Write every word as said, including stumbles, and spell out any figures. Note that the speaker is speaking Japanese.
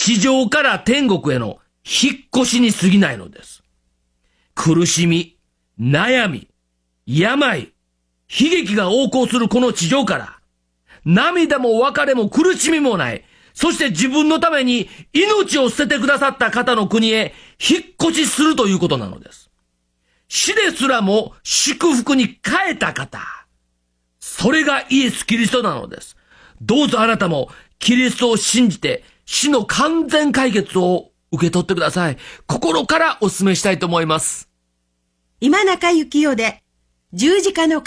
地上から天国への引っ越しに過ぎないのです。苦しみ、悩み、病、悲劇が横行するこの地上から、涙も別れも苦しみもない、そして自分のために命を捨ててくださった方の国へ引っ越しするということなのです。死ですらも祝福に変えた方。それがイエス・キリストなのです。どうぞあなたもキリストを信じて死の完全解決を受け取ってください。心からお勧めしたいと思います。 今中幸代で十字架の